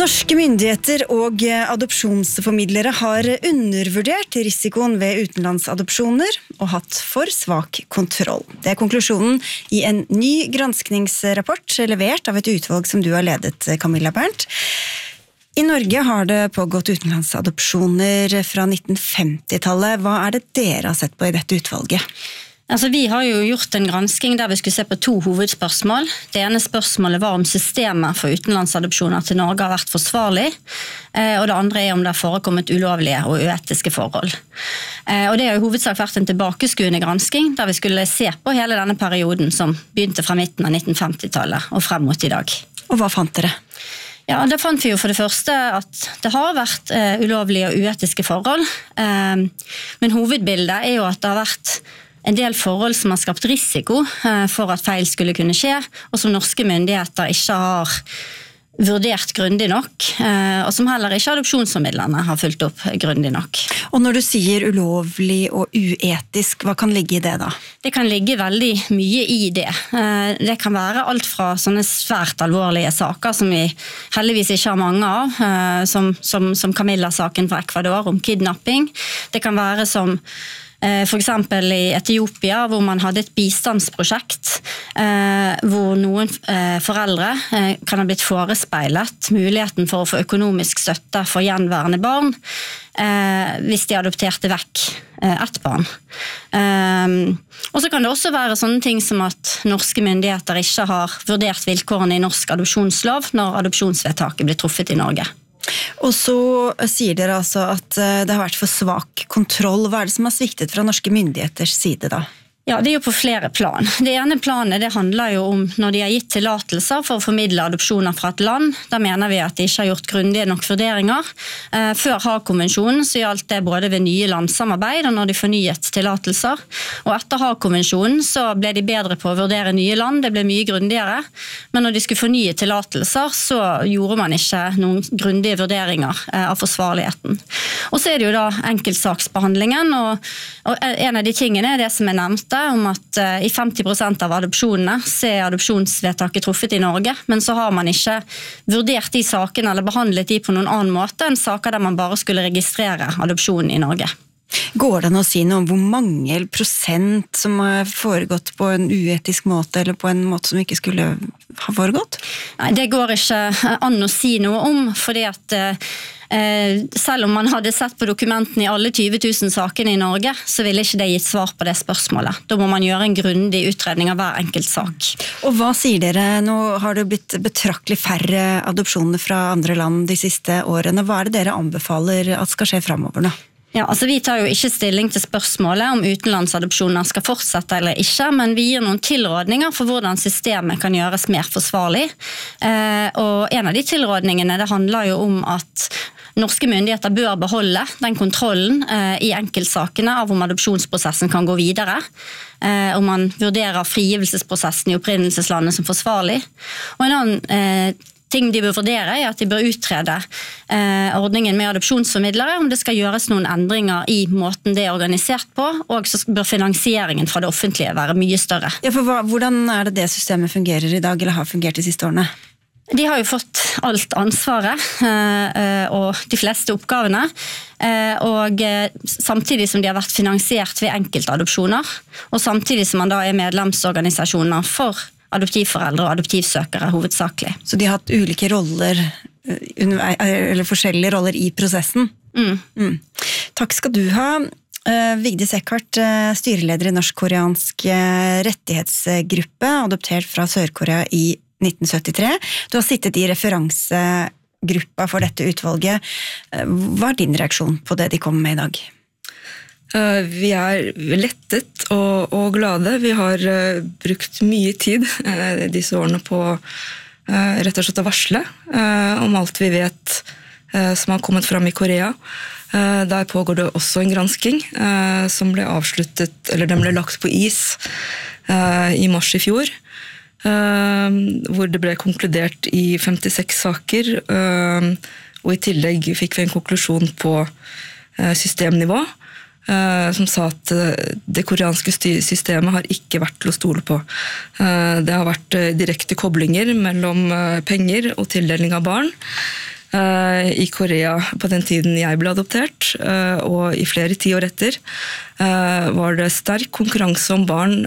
Norske myndigheter og adopsjonsformidlere har undervurdert risikoen ved utenlandsadopsjoner og hatt for svak kontroll. Det er konklusjonen i en ny granskningsrapport levert av et utvalg som du har ledet, Camilla Berndt. I Norge har det pågått utenlandsadopsjoner fra 1950-tallet. Hva er det dere har sett på i dette utvalget? Vi har jo gjort en gransking der vi skulle se på 2 hovedspørsmål. Det ene spørsmålet var om systemet for utenlandsadopsjoner til Norge har vært forsvarlig, og det andre er om det har forekommet ulovlige og uetiske forhold. Og det har i hovedsak vært en tilbakeskuende gransking, der vi skulle se på hele denne perioden som begynte fra midten av 1950-tallet og frem mot i dag. Og hva fant dere? Ja, det fant vi jo for det første at det har vært ulovlige og uetiske forhold, men hovedbildet er jo at det har vært en del forhold som har skapt risiko for at feil skulle kunne skje, og som norske myndigheter ikke har vurdert grundig nok, og som heller ikke adopsjonsformidlerne har fulgt opp grundig nok. Og når du sier ulovlig og uetisk, hva kan ligge i det da? Det kan ligge veldig mye i det. Det kan være alt fra sånne svært alvorlige saker som vi heldigvis ikke har mange av, som Camilla-saken fra Ecuador om kidnapping. Det kan være som for eksempel i Etiopia, hvor man hadde et bistandsprosjekt hvor noen foreldre kan ha blitt forespeilet muligheten for å få økonomisk støtte for gjenværende barn hvis de adopterte vekk et barn. Og så kan det også være sånne ting som at norske myndigheter ikke har vurdert vilkårene i norsk adopsjonslov når adopsjonsvedtaket blir truffet i Norge. Og så sier dere altså at det har vært for svak kontroll. Hva er det som har sviktet fra norske myndigheters side da? Ja, det er jo på flere plan. Det ene planet det handler jo om når de har gitt tillatelser for å formidle adopsjoner fra et land. Da mener vi at de ikke har gjort grundige nok vurderinger. Før Haag-konvensjonen så gjaldt det både ved nye landsamarbeid og når de fornyet tillatelser. Og etter Haag-konvensjonen så ble de bedre på å vurdere nye land, det ble mye grundigere. Men når de skulle fornye tillatelser så gjorde man ikke noen grundige vurderinger av forsvarligheten. Og så er det jo da enkeltsaksbehandlingen, og en av de tingene er det som jeg nevnte, om at i 50% av adopsjonene så er adopsjonsvedtaket truffet i Norge, men så har man ikke vurdert de sakene eller behandlet de på noen annen måte enn saker der man bare skulle registrere adopsjonen i Norge. Går det an å si noe om hvor mange prosent som har foregått på en uetisk måte eller på en måte som ikke skulle ha foregått? Nei, det går ikke an å si noe om, fordi at selv om man hadde sett på dokumentene i alle 20 000 sakene i Norge, så ville ikke det gitt svar på det spørsmålet. Da må man gjøre en grundig utredning av hver enkelt sak. Og hva sier dere? Nå har det blitt betraktelig færre adopsjoner fra andre land de siste årene. Hva er det dere anbefaler at skal skje fremover nå? Ja, vi tar jo ikke stilling til spørsmålet om utenlandsadopsjoner skal fortsette eller ikke, men vi gir noen tilrådninger for hvordan systemet kan gjøres mer forsvarlig. Og en av de tilrådningene det handler jo om at norske myndigheter bør beholde den kontrollen i enkeltsakene av om adopsjonsprosessen kan gå videre, om man vurderer frigivelsesprosessen i opprinnelseslandet som forsvarlig. Og en annen ting de bør vurdere er at de bør utrede ordningen med adopsjonsformidlere, om det skal gjøres noen endringer i måten det er organisert på, og så bør finansieringen fra det offentlige være mye større. Ja, for hvordan er det systemet fungerer i dag, eller har fungert de siste årene? De har jo fått alt ansvaret og de fleste oppgavene, og samtidig som de har vært finansiert ved enkeltadopsjoner, og samtidig som man da er medlemsorganisasjoner for adoptivforeldre og adoptivsøkere hovedsakelig. Så de har hatt ulike roller, eller forskjellige roller i prosessen? Takk skal du ha. Vigdis Eckhardt, styreleder i Norsk-koreansk rettighetsgruppe, adoptert fra Sør-Korea i 1973. Du har sittet i referansegruppa for dette utvalget. Hva er din reaksjon på det de kommer med i dag? Vi er lettet og glade. Vi har brukt mye tid disse årene på rett og slett å varsle om alt vi vet som har kommet fram i Korea. Der pågår det også en gransking som ble avsluttet, eller den ble lagt på is i mars i fjor, hvor det ble konkludert i 56 saker, og i tillegg fikk vi en konklusjon på systemnivå, som sa at det koreanske systemet har ikke vært til å stole på. Det har vært direkte koblinger mellom penger og tildeling av barn. i Korea på den tiden jeg ble adoptert, og i flere tiår etter, var det sterk konkurranse om barn,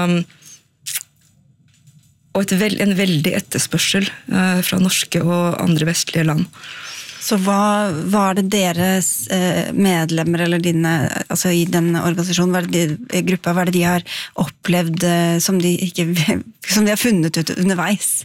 og en veldig etterspørsel fra norske og andre vestlige land. Så hva var det deres medlemmer eller dine, altså i den organisasjonen, gruppa, hva er det de har opplevd som de har funnet ut underveis?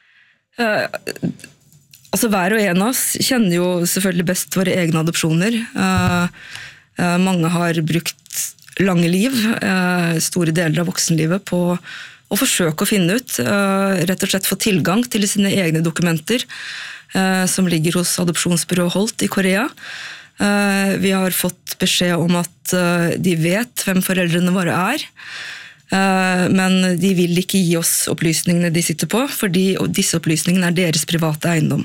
Altså hver og en av oss kjenner jo selvfølgelig best våre egne adopsjoner. Mange har brukt lange liv, store deler av voksenlivet på å forsøke å finne ut, rett og slett få tilgang til sine egne dokumenter som ligger hos adopsjonsbyrå Holt i Korea. Vi har fått beskjed om at de vet hvem foreldrene våre er, men de vil ikke gi oss opplysningene de sitter på, fordi disse opplysningene er deres private eiendom.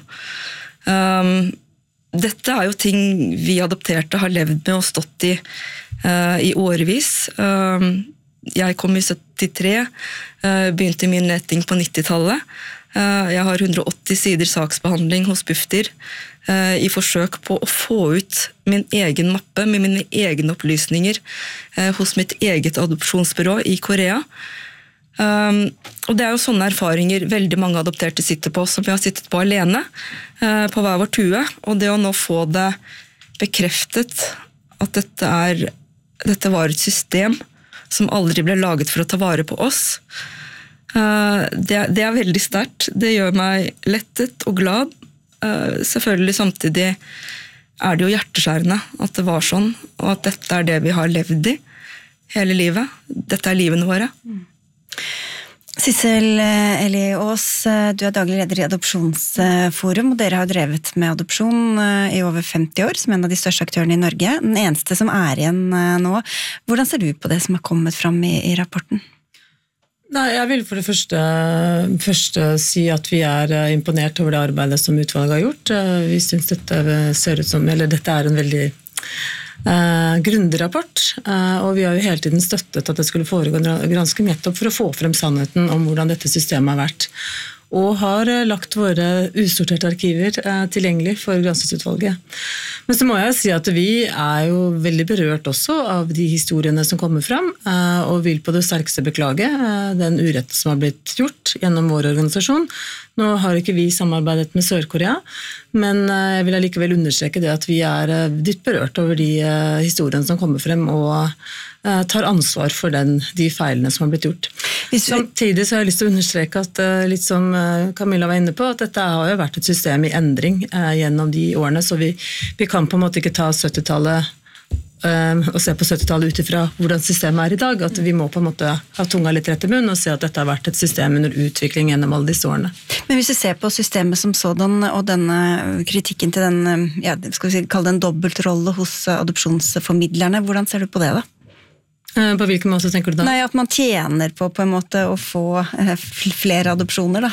Dette er jo ting vi adopterte har levd med og stått i årevis. Jeg kom i 73, begynte min leting på 90-tallet. Jeg har 180 sider saksbehandling hos Bufdir i forsøk på å få ut min egen mappe med mine egne opplysninger hos mitt eget adopsjonsbyrå i Korea. Og det er jo sånne erfaringer veldig mange adopterte sitter på, som vi har sittet på alene på hver vår tue. Og det å nå få det bekreftet at dette var et system som aldri ble laget for å ta vare på oss, det er veldig sterkt. Det gjør meg lettet og glad. Selvfølgelig samtidig er det jo hjerteskjærende at det var sånn, og at dette er det vi har levd i hele livet. Dette er livene våre. Sissel Eliås, du er daglig leder i Adopsjonsforum, og dere har drevet med adopsjon i over 50 år, som en av de største aktørene i Norge. Den eneste som er igjen nå. Hvordan ser du på det som har kommet fram i rapporten? Nei, jeg vil for det første si at vi er imponert over det arbeidet som utvalget har gjort. Vi synes dette er en veldig grundig rapport, og vi har jo hele tiden støttet at det skulle foregå en gransking nettopp for å få frem sannheten om hvordan dette systemet har vært, og har lagt våre usorterte arkiver tilgjengelig for granskingsutvalget. Men så må jeg si at vi er jo veldig berørt også av de historiene som kommer frem, og vil på det sterkeste beklage den urett som har blitt gjort gjennom vår organisasjon. Nå har ikke vi samarbeidet med Sør-Korea, men jeg vil allikevel understreke det at vi er dypt berørt over de historiene som kommer frem, og tar ansvar for de feilene som har blitt gjort. Samtidig så har jeg lyst til å understreke at litt som Camilla var inne på, at dette har jo vært et system i endring gjennom de årene, så vi kan på en måte ikke ta 70-tallet og se på 70-tallet utifra hvordan systemet er i dag, at vi må på en måte ha tunga litt rett i munnen og se at dette har vært et system under utvikling gjennom alle disse årene. Men hvis vi ser på systemet som sådan, og denne kritikken til den, skal vi kalle det en dobbeltrolle hos adopsjonsformidlerne, hvordan ser du på det da? På hvilken måte tenker du da? Nei, at man tjener på en måte å få flere adopsjoner da.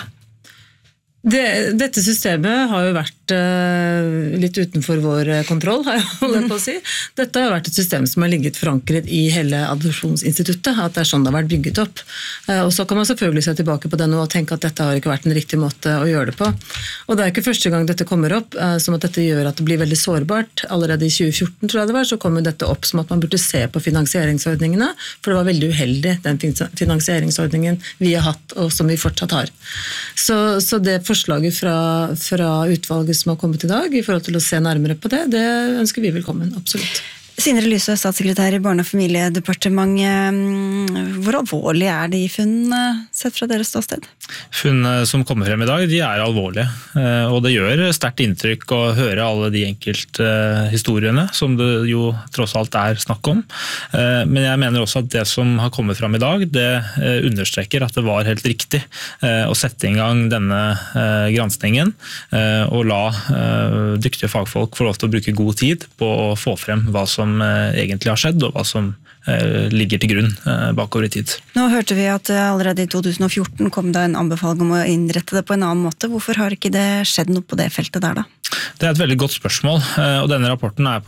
Dette systemet har jo vært litt utenfor vår kontroll, holder jeg på å si. Dette har vært et system som har ligget forankret i hele adopsjonsinstituttet, at det er sånn det har vært bygget opp. Og så kan man selvfølgelig se tilbake på det nå og tenke at dette har ikke vært en riktig måte å gjøre det på. Og det er ikke første gang dette kommer opp, som at dette gjør at det blir veldig sårbart. Allerede i 2014, tror jeg det var, så kom dette opp som at man burde se på finansieringsordningene, for det var veldig uheldig, den finansieringsordningen vi har hatt, og som vi fortsatt har. Så det forslaget fra utvalget som har kommet i dag, i forhold til å se nærmere på det ønsker vi velkommen, absolutt. Sindre Lysø, statssekretær i Barne- og familiedepartementet. Hvor alvorlig er de funn sett fra deres ståsted? Funn som kommer frem i dag, de er alvorlige. Og det gjør sterkt inntrykk å høre alle de enkelte historiene som det jo tross alt er snakk om. Men jeg mener også at det som har kommet frem i dag, det understreker at det var helt riktig å sette i gang denne granskningen og la dyktige fagfolk få lov til å bruke god tid på å få frem hva som egentlig har skjedd, og hva som ligger til grunn bakover i tid. Nå hørte vi at allerede i 2014 kom det en anbefaling om å innrette det på en annen måte. Hvorfor har ikke det skjedd noe på det feltet der da? Det er et veldig godt spørsmål, og denne rapporten er på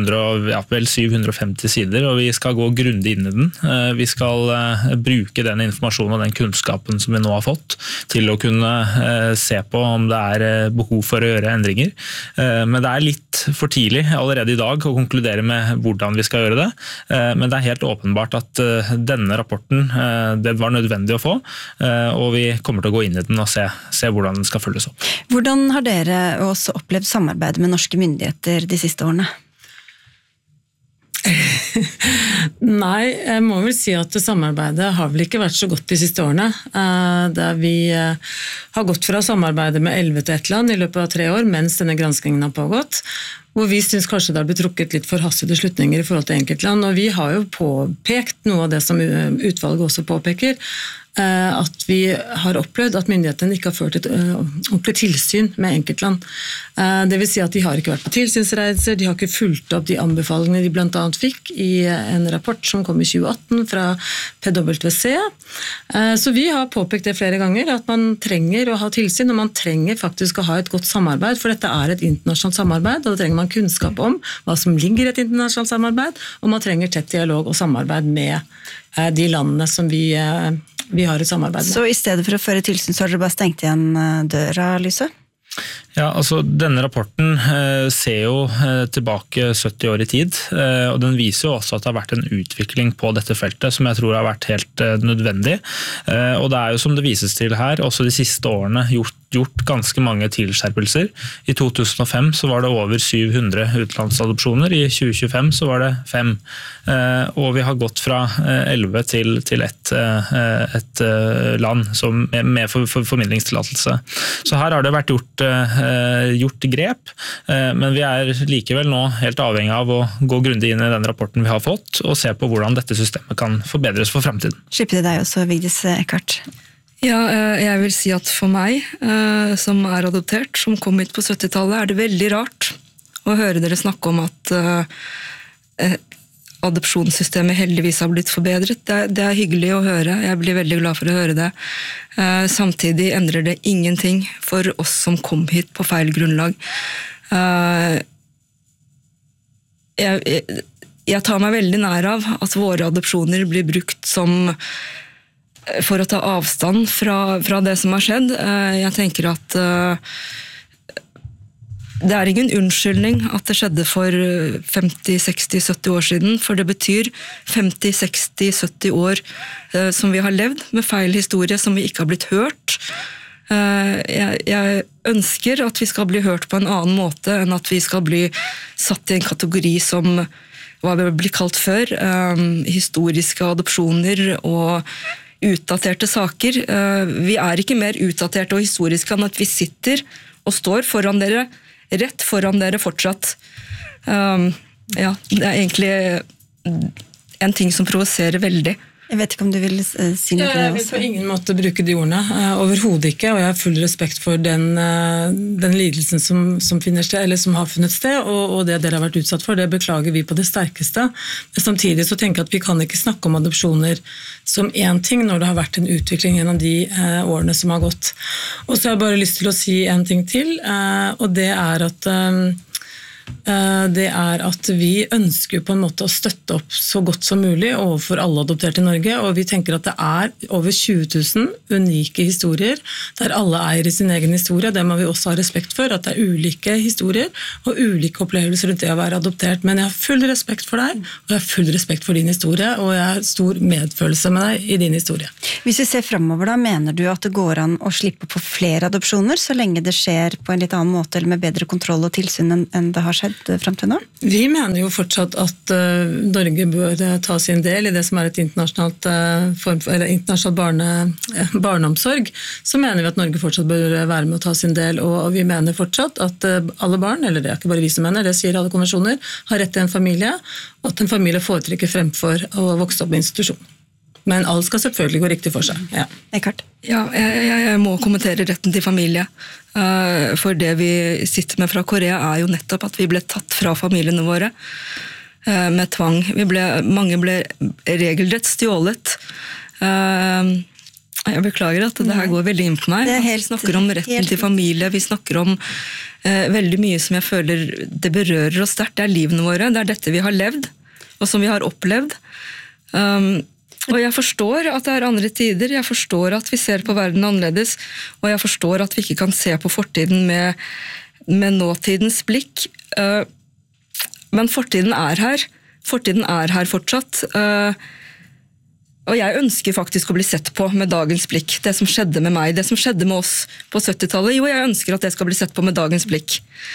750 sider, og vi skal gå grundig inn i den. Vi skal bruke den informasjonen og den kunnskapen som vi nå har fått, til å kunne se på om det er behov for å gjøre endringer. Men det er litt for tidlig allerede i dag å konkludere med hvordan vi skal gjøre det, men det er helt åpenbart at denne rapporten, det var nødvendig å få, og vi kommer til å gå inn i den og se hvordan den skal følges opp. Hvordan har dere også opplevd samarbeidet med norske myndigheter de siste årene? Nei, jeg må vel si at samarbeidet har vel ikke vært så godt de siste årene. Der vi har gått fra samarbeidet med 11 til ett land i løpet av 3 år, mens denne granskningen har pågått, hvor vi synes kanskje det har blitt trukket litt forhastede slutninger i forhold til enkeltland, og vi har jo påpekt noe av det som utvalget også påpeker, at vi har opplevd at myndighetene ikke har ført et ordentlig tilsyn med enkeltland. Det vil si at de har ikke vært på tilsynsreiser, de har ikke fulgt opp de anbefalingene de blant annet fikk i en rapport som kom i 2018 fra PwC. Så vi har påpekt det flere ganger, at man trenger å ha tilsyn, og man trenger faktisk å ha et godt samarbeid, for dette er et internasjonalt samarbeid, og da trenger man kunnskap om hva som ligger i et internasjonalt samarbeid, og man trenger tett dialog og samarbeid med de landene som vi har et samarbeid med. Så i stedet for å føre tilsyn, så har dere bare stengt igjen døra, Lyse? Ja, altså denne rapporten ser jo tilbake 70 år i tid, og den viser jo også at det har vært en utvikling på dette feltet som jeg tror har vært helt nødvendig. Og det er jo som det vises til her, også de siste årene gjort ganske mange tilskjerpelser. I 2005 så var det over 700 utenlandsadopsjoner, i 2025 så var det 5. Og vi har gått fra 11 til et land som med formidlingstillatelse. Så her har det vært gjort grep, men vi er likevel nå helt avhengig av å gå grundig inn i den rapporten vi har fått, og se på hvordan dette systemet kan forbedres for fremtiden. Slipper det deg også, Vigdis Eckhardt? Ja, jeg vil si at for meg, som er adoptert, som kom hit på 70-tallet, er det veldig rart å høre dere snakke om at adopsjonssystemet heldigvis har blitt forbedret. Det er hyggelig å høre, jeg blir veldig glad for å høre det. Samtidig endrer det ingenting for oss som kom hit på feil grunnlag. Jeg tar meg veldig nær av at våre adopsjoner blir brukt for å ta avstand fra det som har skjedd. Jeg tenker at det er ingen unnskyldning at det skjedde for 50, 60, 70 år siden, for det betyr 50, 60, 70 år som vi har levd med feil historie, som vi ikke har blitt hørt. Jeg ønsker at vi skal bli hørt på en annen måte enn at vi skal bli satt i en kategori som hva det blir kalt før, historiske adopsjoner og utdaterte saker. Vi er ikke mer utdaterte og historiske enn at vi sitter og står foran dere, rett foran dere fortsatt. Ja, det er egentlig en ting som provoserer veldig. Jeg vet ikke om du vil si noe til det også? Jeg vil på ingen måte bruke de ordene, overhodet ikke, og jeg har full respekt for den lidelsen som finner sted, eller som har funnet sted, og det dere har vært utsatt for, det beklager vi på det sterkeste. Men samtidig så tenker jeg at vi kan ikke snakke om adopsjoner som en ting når det har vært en utvikling gjennom de årene som har gått. Og så har jeg bare lyst til å si en ting til, og det er at vi ønsker på en måte å støtte opp så godt som mulig overfor alle adopterte i Norge, og vi tenker at det er over 20 000 unike historier, der alle eier i sin egen historie. Det må vi også ha respekt for, at det er ulike historier og ulike opplevelser rundt det å være adoptert, men jeg har full respekt for deg, og jeg har full respekt for din historie, og jeg har stor medfølelse med deg i din historie. Hvis vi ser fremover da, mener du at det går an å slippe på flere adopsjoner, så lenge det skjer på en litt annen måte, eller med bedre kontroll og tilsyn enn det har skjedd frem til nå? Vi mener jo fortsatt at Norge bør ta sin del i det som er et internasjonalt barneomsorg. Så mener vi at Norge fortsatt bør være med å ta sin del, og vi mener fortsatt at alle barn, eller det er ikke bare vi som mener, det sier alle konvensjoner, har rett til en familie, og at en familie foretrekker fremfor å vokse opp i institusjon. Men alt skal selvfølgelig gå riktig for seg. Ja. Eckhardt? Ja, jeg må kommentere retten til familie. For det vi sitter med fra Korea er jo nettopp at vi ble tatt fra familiene våre med tvang. Mange ble regelrett stjålet. Jeg beklager at det her går veldig inn på meg. Vi snakker om retten til familie, vi snakker om veldig mye som jeg føler det berører oss sterkt. Det livene våre, det dette vi har levd, og som vi har opplevd. Og jeg forstår at det andre tider, jeg forstår at vi ser på verden annerledes, og jeg forstår at vi ikke kan se på fortiden med nåtidens blikk. Men fortiden er her fortsatt. Og jeg ønsker faktisk å bli sett på med dagens blikk. Det som skjedde med meg, det som skjedde med oss på 70-tallet, jo, jeg ønsker at det skal bli sett på med dagens blikk.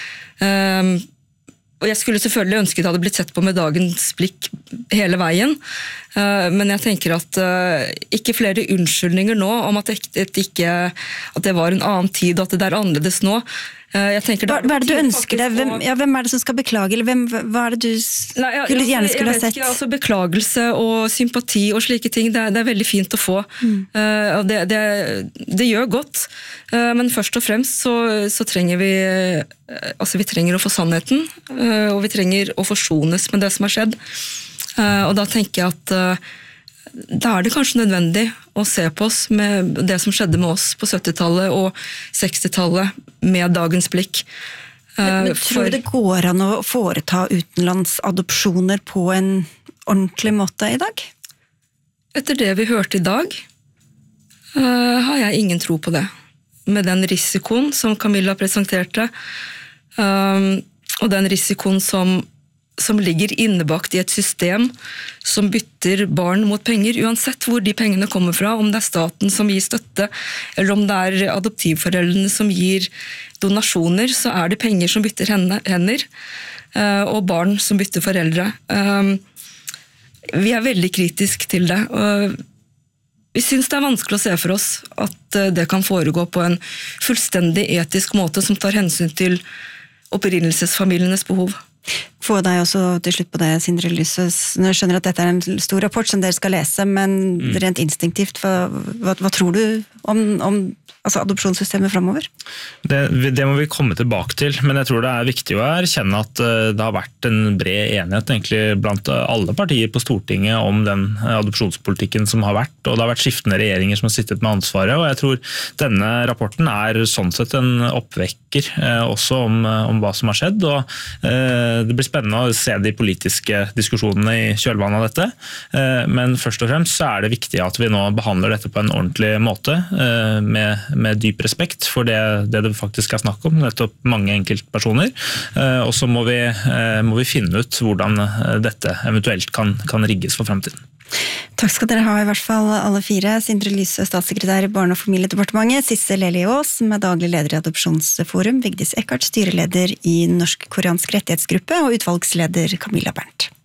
Og jeg skulle selvfølgelig ønske det hadde blitt sett på med dagens blikk hele veien, men jeg tenker at ikke flere unnskyldninger nå om at det var en annen tid, og at det annerledes nå. Jeg tenker hva er det du ønsker deg? Hvem er det som skal beklage? Eller hva er det du gjerne skulle ha sett? Ikke, altså beklagelse og sympati og slike ting, det er veldig fint å få. Og det gjør godt. Men først og fremst så trenger vi trenger å få sannheten, og vi trenger å forsones med det som har skjedd. Og da tenker jeg at da er det kanskje nødvendig å se på oss med det som skjedde med oss på 70-tallet og 60-tallet med dagens blikk. Men tror du det går an å foreta utenlandsadopsjoner på en ordentlig måte i dag? Etter det vi hørte i dag, har jeg ingen tro på det. Med den risikoen som Camilla presenterte, og den risikoen som ligger innebakt i et system som bytter barn mot penger, uansett hvor de pengene kommer fra, om det staten som gir støtte, eller om det adoptivforeldrene som gir donasjoner, så det penger som bytter hender, og barn som bytter foreldre. Vi veldig kritiske til det, og vi synes det vanskelig å se for oss at det kan foregå på en fullstendig etisk måte som tar hensyn til opprinnelsesfamilienes behov. Få deg også til slutt på det, Sindre Lysaas. Jeg skjønner at dette en stor rapport som dere skal lese, men rent instinktivt, hva tror du om adopsjonssystemet fremover? Det må vi komme tilbake til, men jeg tror det viktig å erkjenne at det har vært en bred enighet egentlig blant alle partier på Stortinget om den adopsjonspolitikken som har vært, og det har vært skiftende regjeringer som har sittet med ansvaret, og jeg tror denne rapporten sånn sett en oppvekker også om hva som har skjedd, og det blir spennende å se de politiske diskusjonene i kjølvannet av dette, men først og fremst så det viktig at vi nå behandler dette på en ordentlig måte, med dyp respekt for det faktisk snakk om, nettopp mange enkeltpersoner, og så må vi finne ut hvordan dette eventuelt kan rigges for fremtiden. Takk skal dere ha i hvert fall alle fire. Sindre Lysaas, statssekretær i Barne- og familiedepartementet, Sissel Eli Aas, som daglig leder i Adopsjonsforum, Vigdis Eckhardt, styreleder i Norsk-koreansk rettighetsgruppe, og utvalgsleder Camilla Berndt.